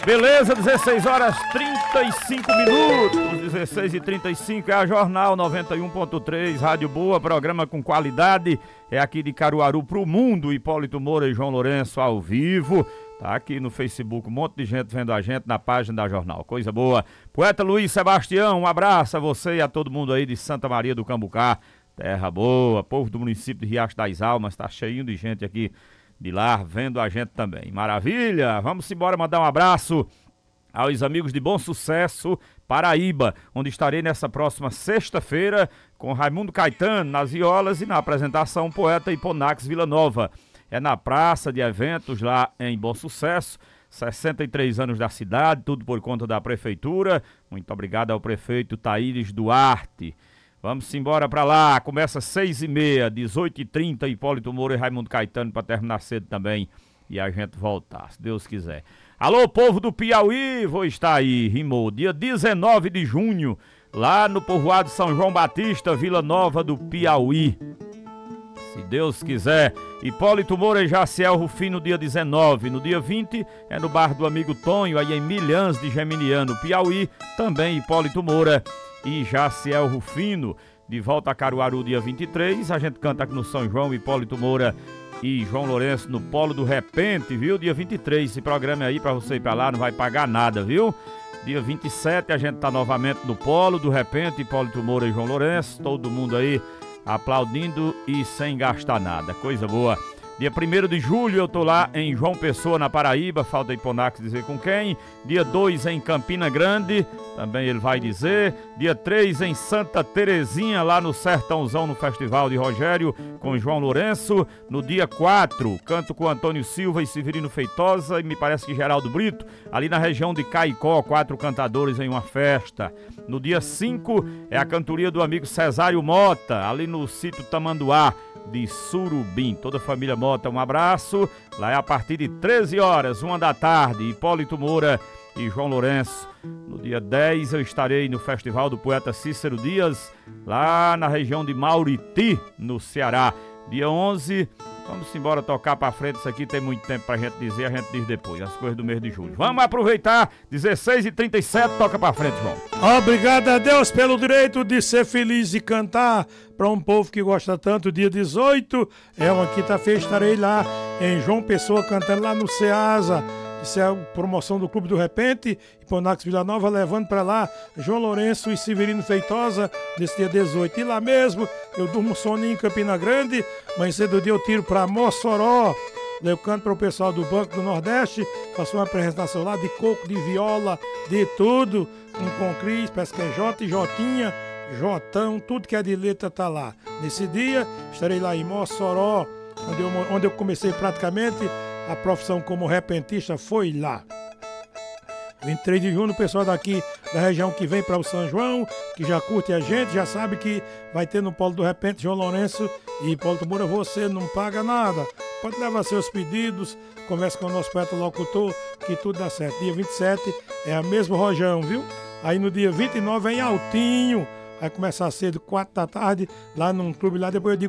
Beleza, 16 horas 35 minutos, 16h35 é a Jornal 91.3, Rádio Boa, programa com qualidade, é aqui de Caruaru pro mundo, Hipólito Moura e João Lourenço ao vivo, tá aqui no Facebook, um monte de gente vendo a gente na página da Jornal, coisa boa. Poeta Luiz Sebastião, um abraço a você e a todo mundo aí de Santa Maria do Cambucá, terra boa, povo do município de Riacho das Almas, tá cheio de gente aqui de lá, vendo a gente também. Maravilha! Vamos embora mandar um abraço aos amigos de Bom Sucesso, Paraíba, onde estarei nessa próxima sexta-feira com Raimundo Caetano nas violas e na apresentação Poeta Hiponax Vila Nova. É na praça de eventos lá em Bom Sucesso, 63 anos da cidade, tudo por conta da prefeitura. Muito obrigado ao prefeito Taíris Duarte. Vamos embora pra lá, começa 6h30, 18h30, Hipólito Moura e Raimundo Caetano pra terminar cedo também e a gente voltar, se Deus quiser. Alô, povo do Piauí, vou estar aí, rimou, dia 19 de junho, lá no povoado São João Batista, Vila Nova do Piauí. Se Deus quiser, Hipólito Moura e Jaciel Rufino no dia 19, no dia 20 é no bar do amigo Tonho, aí em Milhãs de Geminiano, Piauí, também Hipólito Moura e Jaciel Rufino, de volta a Caruaru dia 23, a gente canta aqui no São João, Hipólito Moura e João Lourenço no Polo do Repente, viu? Dia 23, esse programa aí pra você ir pra lá, não vai pagar nada, viu? Dia 27 a gente tá novamente no Polo do Repente, Hipólito Moura e João Lourenço, todo mundo aí aplaudindo e sem gastar nada, coisa boa. Dia 1º de julho eu tô lá em João Pessoa, na Paraíba, falta Hiponax dizer com quem. Dia 2 em Campina Grande, também ele vai dizer. Dia 3 em Santa Terezinha, lá no Sertãozão, no Festival de Rogério, com João Lourenço. No dia 4, canto com Antônio Silva e Severino Feitosa e me parece que Geraldo Brito, ali na região de Caicó, 4 cantadores em uma festa. No dia 5 é a cantoria do amigo Cesário Mota, ali no sítio Tamanduá, de Surubim. Toda a família Mota, um abraço. Lá é a partir de 13 horas, 1 da tarde, Hipólito Moura e João Lourenço. No dia 10 eu estarei no Festival do Poeta Cícero Dias, lá na região de Mauriti, no Ceará. Dia 11, vamos embora tocar pra frente, isso aqui tem muito tempo pra gente dizer, a gente diz depois, as coisas do mês de julho. Vamos aproveitar, 16h37, toca pra frente, João. Obrigado a Deus pelo direito de ser feliz e cantar para um povo que gosta tanto. Dia 18 é uma quinta-feira, estarei lá em João Pessoa cantando lá no Ceasa. Isso é a promoção do Clube do Repente, Hiponax Vila Nova, levando para lá João Lourenço e Severino Feitosa nesse dia 18. E lá mesmo eu durmo soninho em Campina Grande, mas cedo dia eu tiro para Mossoró. Eu canto para o pessoal do Banco do Nordeste, faço uma apresentação lá de coco, de viola, de tudo, com Cris, parece que é J e Jotinha, Jotão, tudo que é de letra tá lá. Nesse dia estarei lá em Mossoró, onde eu comecei praticamente a profissão como repentista, foi lá. 23 de junho, o pessoal daqui da região que vem para o São João, que já curte a gente, já sabe que vai ter no Polo do Repente João Lourenço e Hipólito Moura. Você não paga nada, pode levar seus pedidos, conversa com o nosso poeta locutor, que tudo dá certo. Dia 27 é a mesma rojão, viu? Aí no dia 29 é em Altinho, vai começar cedo, 4 da tarde, lá num clube lá, depois eu digo